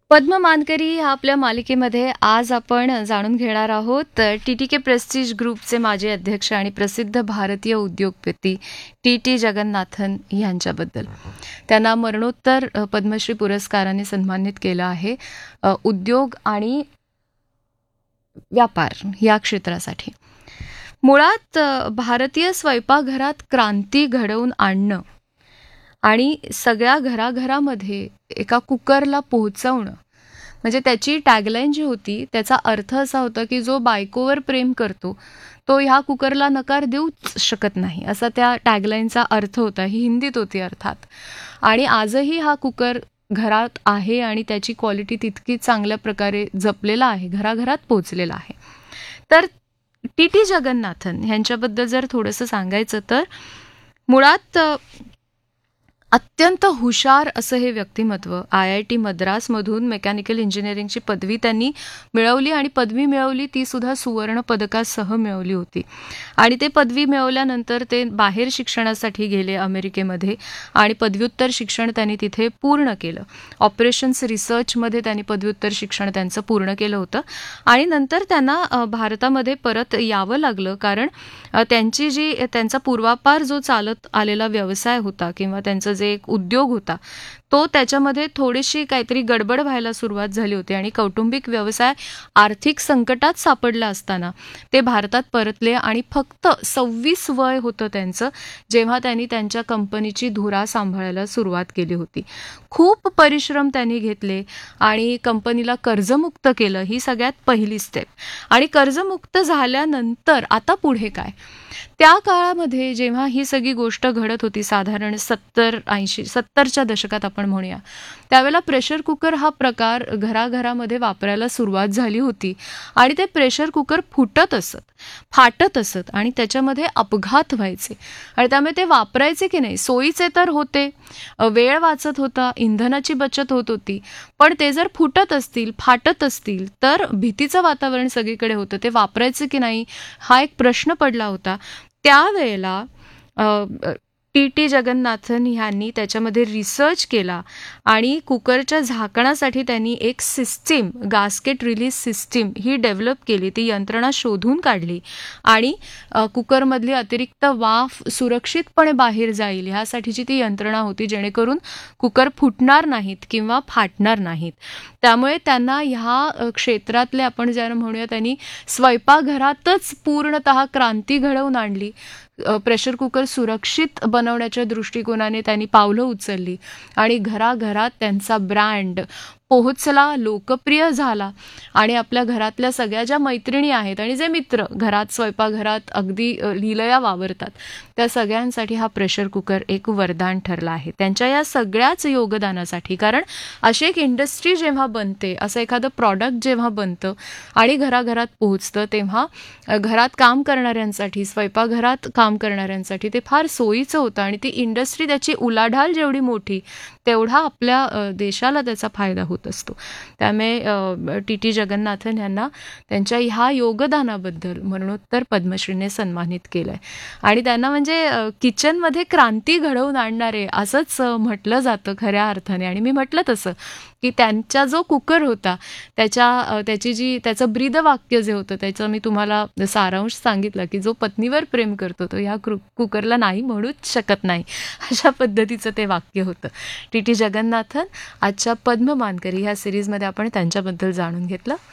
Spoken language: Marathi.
पद्म मानकरी ह्या आपल्या मालिकेमध्ये आज आपण जाणून घेणार आहोत टीटीके प्रेस्टिज ग्रुपचे माजी अध्यक्ष आणि प्रसिद्ध भारतीय उद्योगपती टी जगन्नाथन यांच्याबद्दल. त्यांना मरणोत्तर पद्मश्री पुरस्काराने सन्मानित केलं आहे उद्योग आणि व्यापार या क्षेत्रासाठी. मुळात भारतीय स्वयंपाकघरात क्रांती घडवून आणणं आणि सगळ्या घराघरामध्ये एका कुकरला पोहोचवणं म्हणजे त्याची टॅगलाईन जी होती त्याचा अर्थ असा होता की जो बायकोवर प्रेम करतो तो ह्या कुकरला नकार देऊच शकत नाही, असा त्या टॅगलाईनचा अर्थ होता. ही हिंदीत होती अर्थात. आणि आजही हा कुकर घरात आहे आणि त्याची क्वालिटी तितकी चांगल्या प्रकारे जपलेला आहे, घराघरात पोहोचलेला आहे. तर टी जगन्नाथन यांच्याबद्दल जर थोडंसं सांगायचं तर मुळात अत्यंत हुशार असं हे व्यक्तिमत्व. IIT मद्रासमधून मेकॅनिकल इंजिनिअरिंगची पदवी त्यांनी मिळवली आणि पदवी मिळवली ती सुद्धा सुवर्ण पदकासह मिळवली होती. आणि ते पदवी मिळवल्यानंतर ते बाहेर शिक्षणासाठी गेले अमेरिकेमध्ये आणि पदव्युत्तर शिक्षण त्यांनी तिथे पूर्ण केलं. ऑपरेशन्स रिसर्चमध्ये त्यांनी पदव्युत्तर शिक्षण त्यांचं पूर्ण केलं होतं आणि नंतर त्यांना भारतामध्ये परत यावं लागलं कारण त्यांचा पूर्वापार जो चालत आलेला व्यवसाय होता किंवा त्यांचं जे एक उद्योग होता तो त्याच्यामध्ये थोडीशी काहीतरी गडबड व्हायला सुरुवात झाली होती आणि कौटुंबिक व्यवसाय आर्थिक संकटात सापडला असताना ते भारतात परतले आणि फक्त 26 वय होतं त्यांचं जेव्हा त्यांनी त्यांच्या कंपनीची धुरा सांभाळायला सुरुवात केली होती. खूप परिश्रम त्यांनी घेतले आणि कंपनीला कर्जमुक्त केलं. ही सगळ्यात पहिली स्टेप. आणि कर्जमुक्त झाल्यानंतर आता पुढे काय? त्या काळामध्ये जेव्हा ही सगळी गोष्ट घडत होती साधारण 70च्या दशकात आपण म्हणूया, त्यावेळेला प्रेशर कुकर हा प्रकार घराघरामध्ये वापरायला सुरुवात झाली होती आणि ते प्रेशर कुकर फुटत असत, फाटत असत आणि त्याच्यामध्ये अपघात व्हायचे आणि त्यामुळे ते वापरायचे की नाही सोयीचे तर होते, वेळ वाचत होता, इंधनाची बचत होत होती, पण ते जर फुटत असतील फाटत असतील तर भीतीचं वातावरण सगळीकडे होतं. ते वापरायचे की नाही हा एक प्रश्न पडला होता. त्यावेळेला टी जगन्नाथन ह्यांनी त्याच्यामध्ये रिसर्च केला आणि कुकरच्या झाकणासाठी त्यांनी एक सिस्टीम, गास्केट रिलीज सिस्टीम ही डेव्हलप केली. ती यंत्रणा शोधून काढली आणि कुकरमधली अतिरिक्त वाफ सुरक्षितपणे बाहेर जाईल ह्यासाठीची ती यंत्रणा होती जेणेकरून कुकर फुटणार नाहीत किंवा फाटणार नाहीत. त्यामुळे त्यांना ह्या क्षेत्रातले आपण ज्याला म्हणूया त्यांनी स्वयंपाकघरातच पूर्णतः क्रांती घडवून आणली. प्रेशर कुकर सुरक्षित बनवण्याच्या दृष्टिकोनाने त्यांनी पावलं उचलली आणि घराघरात त्यांचा ब्रँड पोहोचला, लोकप्रिय झाला आणि आपल्या घरातल्या सगळ्या ज्या मैत्रिणी आहेत आणि जे मित्र घरात स्वयंपाकघरात अगदी लीलया वावरतात त्या सगळ्यांसाठी हा प्रेशर कुकर एक वरदान ठरला आहे त्यांच्या या सगळ्याच योगदानासाठी. कारण अशी एक इंडस्ट्री जेव्हा बनते, असं एखादं प्रॉडक्ट जेव्हा बनतं आणि घराघरात पोहोचतं तेव्हा घरात काम करणाऱ्यांसाठी, स्वयंपाकघरात काम करणाऱ्यांसाठी ते फार सोयीचं होतं आणि ती इंडस्ट्री त्याची उलाढाल जेवढी मोठी तेवढा आपल्या देशाला त्याचा फायदा होत असतो. त्यामुळे टी जगन्नाथन यांना त्यांच्या ह्या योगदानाबद्दल मरणोत्तर पद्मश्रीने सन्मानित केलंय आणि त्यांना म्हणजे किचनमध्ये क्रांती घडवून आणणारे असंच म्हटलं जातं खऱ्या अर्थाने. आणि मी म्हटलं तसं की त्यांचा जो कुकर होता त्याचं ब्रीदवाक्य जे होतं त्याचं मी तुम्हाला सारांश सांगितलं की जो पत्नीवर प्रेम करतो तो ह्या कुकरला नाही म्हणूच शकत नाही, अशा पद्धतीचं ते वाक्य होतं. टी जगन्नाथन आजच्या पद्म मानकरी ह्या सिरीजमध्ये आपण त्यांच्याबद्दल जाणून घेतलं.